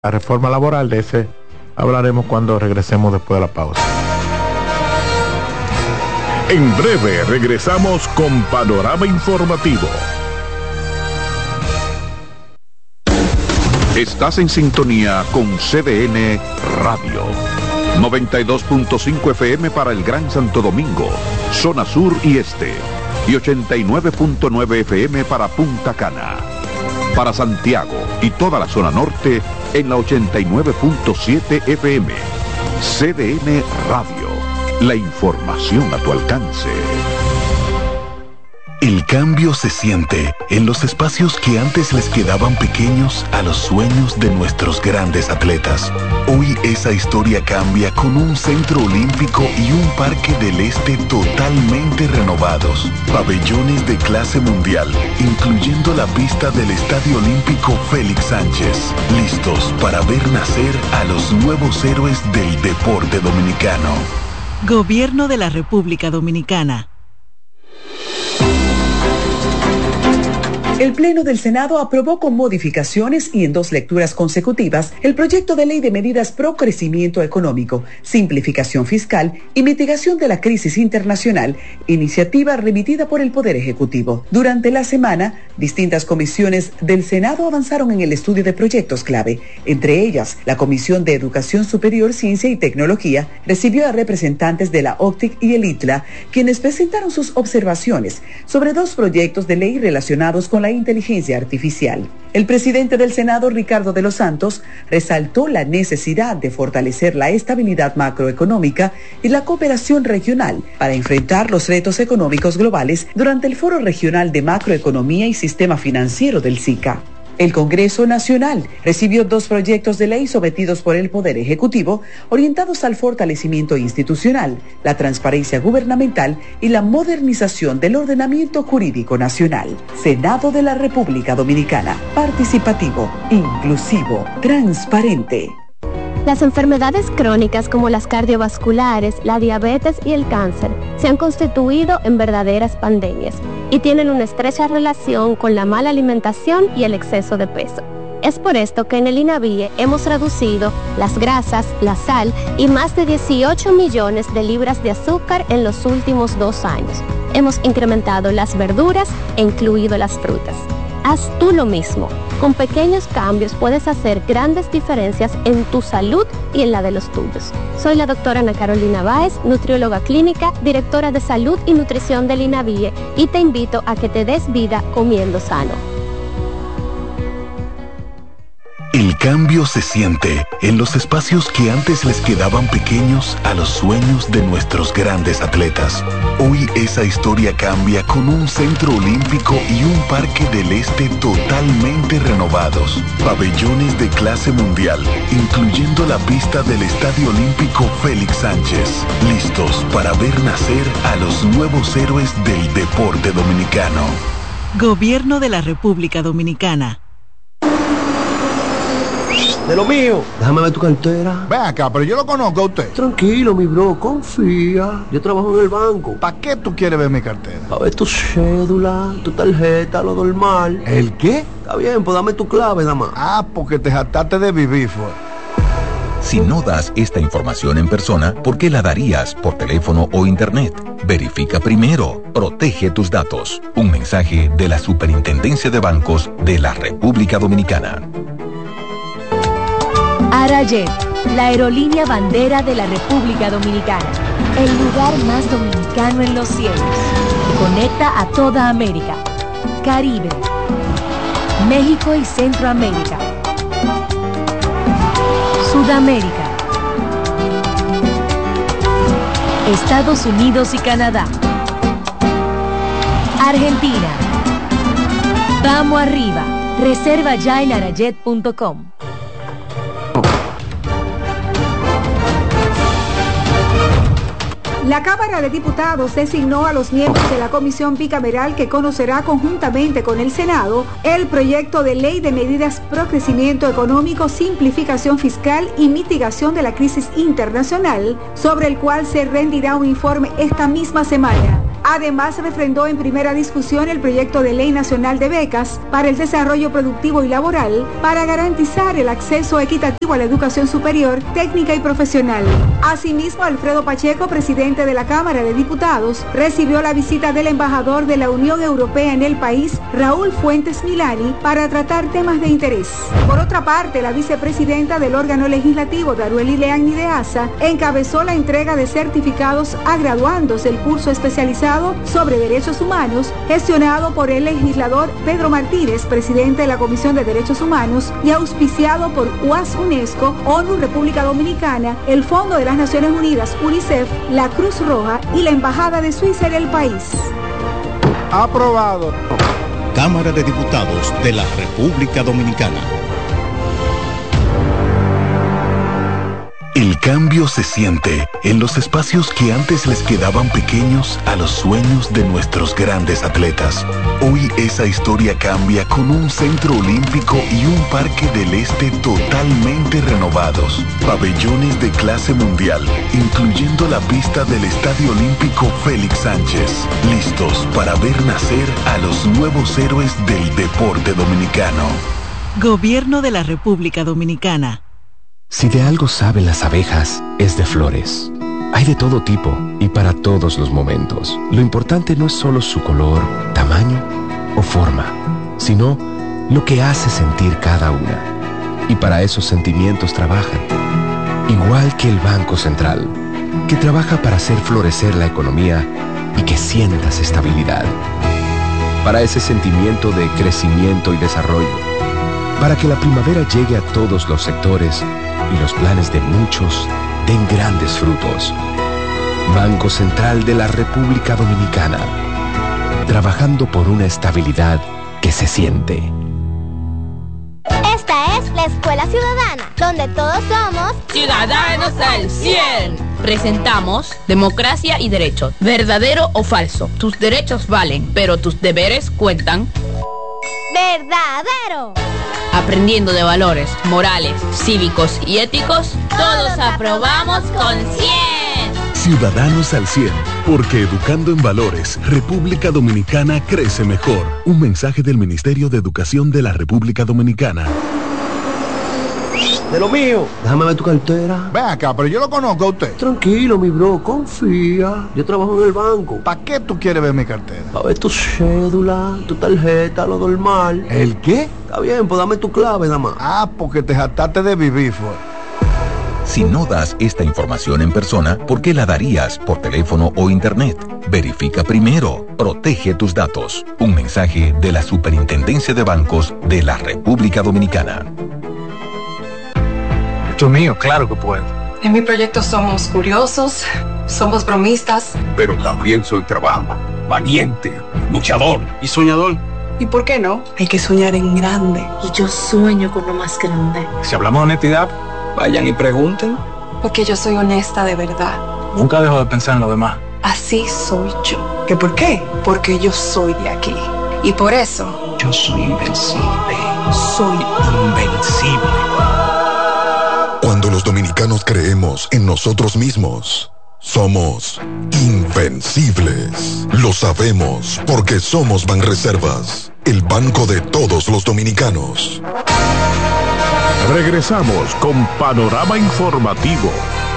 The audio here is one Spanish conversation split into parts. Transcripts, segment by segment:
la reforma laboral. De ese hablaremos cuando regresemos después de la pausa. En breve regresamos con Panorama Informativo. Estás en sintonía con CDN Radio. 92.5 FM para el Gran Santo Domingo, zona sur y este. Y 89.9 FM para Punta Cana. Para Santiago y toda la zona norte en la 89.7 FM. CDN Radio. La información a tu alcance. El cambio se siente en los espacios que antes les quedaban pequeños a los sueños de nuestros grandes atletas. Hoy esa historia cambia con un centro olímpico y un parque del este totalmente renovados. Pabellones de clase mundial, incluyendo la pista del Estadio Olímpico Félix Sánchez. Listos para ver nacer a los nuevos héroes del deporte dominicano. Gobierno de la República Dominicana. El Pleno del Senado aprobó con modificaciones y en 2 lecturas consecutivas el proyecto de ley de medidas pro crecimiento económico, simplificación fiscal y mitigación de la crisis internacional, iniciativa remitida por el Poder Ejecutivo. Durante la semana, distintas comisiones del Senado avanzaron en el estudio de proyectos clave. Entre ellas, la Comisión de Educación Superior, Ciencia y Tecnología recibió a representantes de la OCTIC y el ITLA, quienes presentaron sus observaciones sobre 2 proyectos de ley relacionados con la inteligencia artificial. El presidente del Senado, Ricardo de los Santos, resaltó la necesidad de fortalecer la estabilidad macroeconómica y la cooperación regional para enfrentar los retos económicos globales durante el Foro Regional de Macroeconomía y Sistema Financiero del SICA. El Congreso Nacional recibió 2 proyectos de ley sometidos por el Poder Ejecutivo orientados al fortalecimiento institucional, la transparencia gubernamental y la modernización del ordenamiento jurídico nacional. Senado de la República Dominicana. Participativo, inclusivo, transparente. Las enfermedades crónicas como las cardiovasculares, la diabetes y el cáncer se han constituido en verdaderas pandemias y tienen una estrecha relación con la mala alimentación y el exceso de peso. Es por esto que en el INAVIE hemos reducido las grasas, la sal y más de 18 millones de libras de azúcar en los últimos 2 años. Hemos incrementado las verduras e incluido las frutas. Haz tú lo mismo. Con pequeños cambios puedes hacer grandes diferencias en tu salud y en la de los tuyos. Soy la doctora Ana Carolina Báez, nutrióloga clínica, directora de salud y nutrición del INAVIE, y te invito a que te des vida comiendo sano. El cambio se siente en los espacios que antes les quedaban pequeños a los sueños de nuestros grandes atletas. Hoy esa historia cambia con un centro olímpico y un parque del este totalmente renovados. Pabellones de clase mundial, incluyendo la pista del Estadio Olímpico Félix Sánchez. Listos para ver nacer a los nuevos héroes del deporte dominicano. Gobierno de la República Dominicana. De lo mío, déjame ver tu cartera. Ven acá, pero yo lo conozco a usted. Tranquilo, mi bro, confía. Yo trabajo en el banco. ¿Para qué tú quieres ver mi cartera? A ver tu cédula, tu tarjeta, lo normal. ¿El qué? Está bien, pues dame tu clave, nada más. Ah, porque te jactaste de vivir, fue. Si no das esta información en persona, ¿por qué la darías por teléfono o internet? Verifica primero. Protege tus datos. Un mensaje de la Superintendencia de Bancos de la República Dominicana. Arayet, la aerolínea bandera de la República Dominicana. El lugar más dominicano en los cielos. Conecta a toda América, Caribe, México y Centroamérica, Sudamérica, Estados Unidos y Canadá, Argentina. Vamos arriba. Reserva ya en arayet.com. La Cámara de Diputados designó a los miembros de la comisión bicameral que conocerá conjuntamente con el Senado el proyecto de ley de medidas pro crecimiento económico, simplificación fiscal y mitigación de la crisis internacional, sobre el cual se rendirá un informe esta misma semana. Además, refrendó en primera discusión el proyecto de Ley Nacional de Becas para el Desarrollo Productivo y Laboral para garantizar el acceso equitativo a la educación superior, técnica y profesional. Asimismo, Alfredo Pacheco, presidente de la Cámara de Diputados, recibió la visita del embajador de la Unión Europea en el país, Raúl Fuentes Milani, para tratar temas de interés. Por otra parte, la vicepresidenta del órgano legislativo, Darueli Leagni de ASA, encabezó la entrega de certificados a graduandos del curso especializado sobre derechos humanos, gestionado por el legislador Pedro Martínez, presidente de la Comisión de Derechos Humanos, y auspiciado por UAS UNESCO, ONU República Dominicana, el Fondo de las Naciones Unidas, UNICEF, la Cruz Roja y la Embajada de Suiza en el país. Aprobado. Cámara de Diputados de la República Dominicana. El cambio se siente en los espacios que antes les quedaban pequeños a los sueños de nuestros grandes atletas. Hoy esa historia cambia con un centro olímpico y un parque del este totalmente renovados. Pabellones de clase mundial, incluyendo la pista del Estadio Olímpico Félix Sánchez. Listos para ver nacer a los nuevos héroes del deporte dominicano. Gobierno de la República Dominicana. Si de algo saben las abejas, es de flores. Hay de todo tipo y para todos los momentos. Lo importante no es solo su color, tamaño o forma, sino lo que hace sentir cada una. Y para esos sentimientos trabajan. Igual que el Banco Central, que trabaja para hacer florecer la economía y que sientas estabilidad. Para ese sentimiento de crecimiento y desarrollo. Para que la primavera llegue a todos los sectores y los planes de muchos den grandes frutos. Banco Central de la República Dominicana, trabajando por una estabilidad que se siente. Esta es la Escuela Ciudadana, donde todos somos ciudadanos al 100. Presentamos democracia y derechos. ¿Verdadero o falso? Tus derechos valen, pero tus deberes cuentan. ¡Verdadero! Aprendiendo de valores morales, cívicos y éticos, todos aprobamos con 100. Ciudadanos al 100, porque educando en valores, República Dominicana crece mejor. Un mensaje del Ministerio de Educación de la República Dominicana. De lo mío, déjame ver tu cartera. Ven acá, pero yo lo conozco a usted. Tranquilo, mi bro, confía. Yo trabajo en el banco. ¿Para qué tú quieres ver mi cartera? Para ver tu cédula, tu tarjeta, lo normal. ¿El qué? Está bien, pues dame tu clave, nada más. Ah, porque te jactaste de vivir, fue. Si no das esta información en persona, ¿por qué la darías por teléfono o internet? Verifica primero. Protege tus datos. Un mensaje de la Superintendencia de Bancos de la República Dominicana. Esto es mío, claro que puedo. En mi proyecto somos curiosos, somos bromistas. Pero también soy trabajador, valiente, luchador y soñador. ¿Y por qué no? Hay que soñar en grande. Y yo sueño con lo más grande. Si hablamos de honestidad, vayan y pregunten. Porque yo soy honesta de verdad. Nunca dejo de pensar en lo demás. Así soy yo. ¿Qué por qué? Porque yo soy de aquí. Y por eso... yo soy invencible. Soy invencible. Cuando los dominicanos creemos en nosotros mismos, somos invencibles. Lo sabemos porque somos Banreservas, el banco de todos los dominicanos. Regresamos con Panorama Informativo.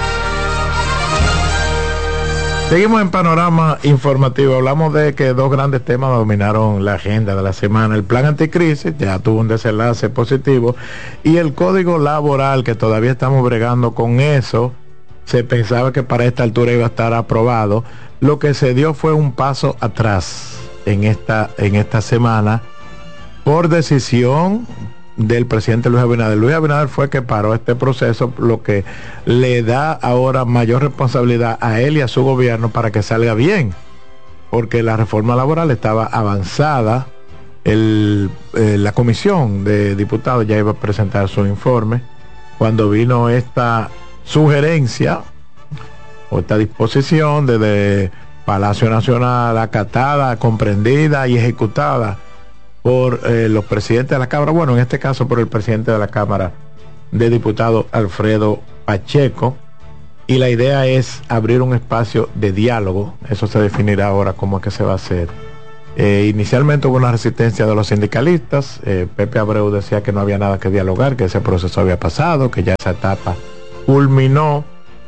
Seguimos en Panorama Informativo. Hablamos de que dos grandes temas dominaron la agenda de la semana. El plan anticrisis ya tuvo un desenlace positivo y el código laboral, que todavía estamos bregando con eso. Se pensaba que para esta altura iba a estar aprobado. Lo que se dio fue un paso atrás en esta semana por decisión del presidente Luis Abinader. Luis Abinader fue que paró este proceso, lo que le da ahora mayor responsabilidad a él y a su gobierno para que salga bien, porque la reforma laboral estaba avanzada. La comisión de diputados ya iba a presentar su informe cuando vino esta sugerencia o esta disposición desde Palacio Nacional, acatada, comprendida y ejecutada por los presidentes de la Cámara, bueno, en este caso por el presidente de la Cámara de Diputados, Alfredo Pacheco, y la idea es abrir un espacio de diálogo. Eso se definirá ahora cómo es que se va a hacer. Inicialmente hubo una resistencia de los sindicalistas. Pepe Abreu decía que no había nada que dialogar, que ese proceso había pasado, que ya esa etapa culminó.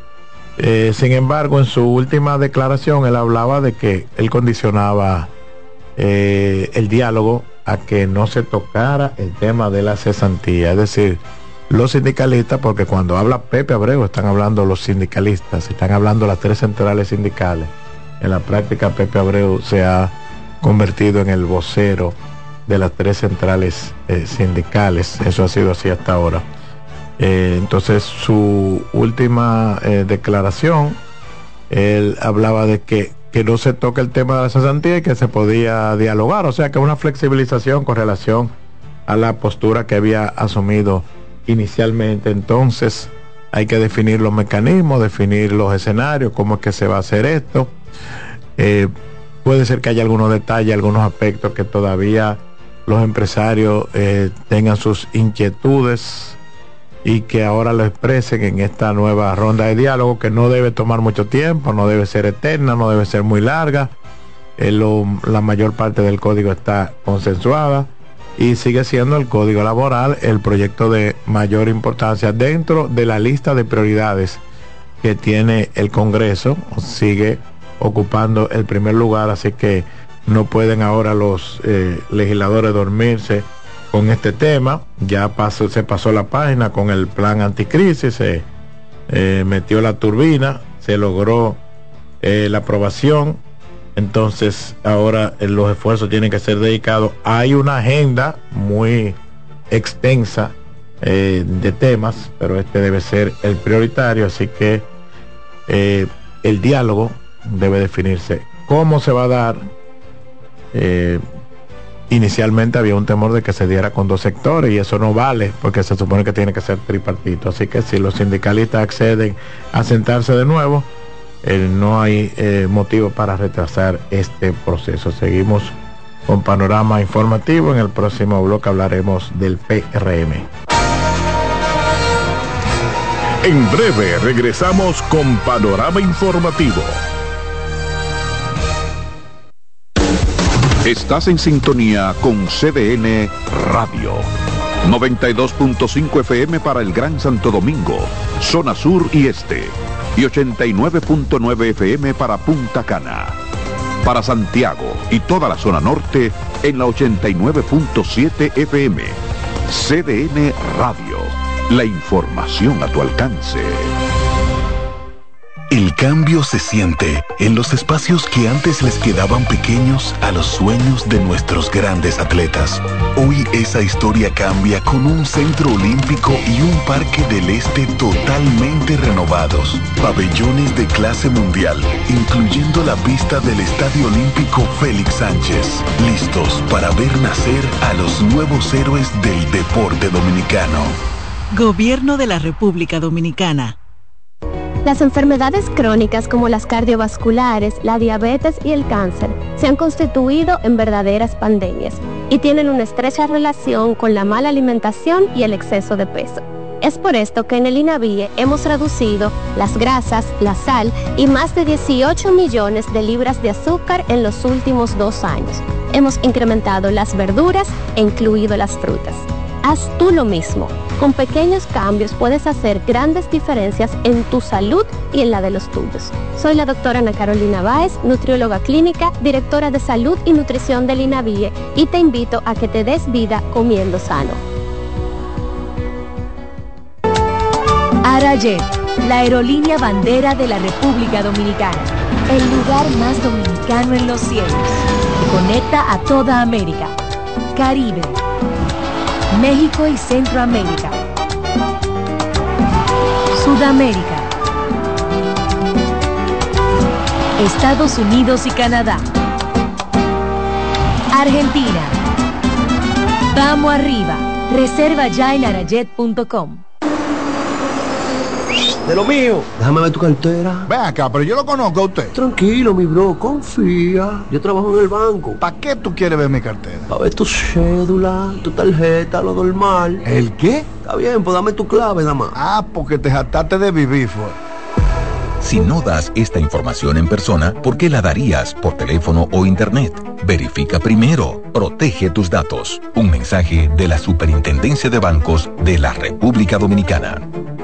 Sin embargo, en su última declaración él hablaba de que él condicionaba el diálogo a que no se tocara el tema de la cesantía, es decir, los sindicalistas, porque cuando habla Pepe Abreu están hablando los sindicalistas, están hablando las tres centrales sindicales. En la práctica Pepe Abreu se ha convertido en el vocero de las tres centrales sindicales. Eso ha sido así hasta ahora. Entonces su última declaración, él hablaba de que no se toque el tema de la cesantía y que se podía dialogar, o sea que una flexibilización con relación a la postura que había asumido inicialmente. Entonces hay que definir los mecanismos, definir los escenarios, cómo es que se va a hacer esto. Puede ser que haya algunos detalles, algunos aspectos que todavía los empresarios tengan sus inquietudes y que ahora lo expresen en esta nueva ronda de diálogo, que no debe tomar mucho tiempo, no debe ser eterna, no debe ser muy larga. La mayor parte del código está consensuada y sigue siendo el código laboral el proyecto de mayor importancia dentro de la lista de prioridades que tiene el Congreso. Sigue ocupando el primer lugar, así que no pueden ahora los legisladores dormirse con este tema. Ya se pasó la página con el plan anticrisis, se metió la turbina, se logró la aprobación. Entonces ahora los esfuerzos tienen que ser dedicados. Hay una agenda muy extensa de temas, pero este debe ser el prioritario, así que el diálogo debe definirse. ¿Cómo se va a dar? Inicialmente había un temor de que se diera con dos sectores y eso no vale, porque se supone que tiene que ser tripartito. Así que si los sindicalistas acceden a sentarse de nuevo, no hay motivo para retrasar este proceso. Seguimos con panorama informativo. En el próximo bloque hablaremos del PRM. En breve regresamos con panorama informativo. Estás en sintonía con CDN Radio. 92.5 FM para el Gran Santo Domingo, zona sur y este. Y 89.9 FM para Punta Cana. Para Santiago y toda la zona norte en la 89.7 FM. CDN Radio. La información a tu alcance. El cambio se siente en los espacios que antes les quedaban pequeños a los sueños de nuestros grandes atletas. Hoy esa historia cambia con un centro olímpico y un parque del este totalmente renovados. Pabellones de clase mundial, incluyendo la pista del Estadio Olímpico Félix Sánchez. Listos para ver nacer a los nuevos héroes del deporte dominicano. Gobierno de la República Dominicana. Las enfermedades crónicas como las cardiovasculares, la diabetes y el cáncer se han constituido en verdaderas pandemias y tienen una estrecha relación con la mala alimentación y el exceso de peso. Es por esto que en el INAVIE hemos reducido las grasas, la sal y más de 18 millones de libras de azúcar en los últimos 2 años. Hemos incrementado las verduras e incluido las frutas. Haz tú lo mismo. Con pequeños cambios puedes hacer grandes diferencias en tu salud y en la de los tuyos. Soy la doctora Ana Carolina Báez, nutrióloga clínica, directora de salud y nutrición del INAVIE, y te invito a que te des vida comiendo sano. Arayet, la aerolínea bandera de la República Dominicana. El lugar más dominicano en los cielos. Conecta a toda América, Caribe, México y Centroamérica, Sudamérica, Estados Unidos y Canadá, Argentina. Vamos arriba. Reserva ya en arayet.com. De lo mío. Déjame ver tu cartera. Ven acá, pero yo lo conozco a usted. Tranquilo, mi bro, confía. Yo trabajo en el banco. ¿Para qué tú quieres ver mi cartera? Para ver tu cédula, tu tarjeta, lo normal. ¿El qué? Está bien, pues dame tu clave nada más. Ah, porque te jactaste de vivir, fue. Si no das esta información en persona, ¿por qué la darías por teléfono o internet? Verifica primero. Protege tus datos. Un mensaje de la Superintendencia de Bancos de la República Dominicana.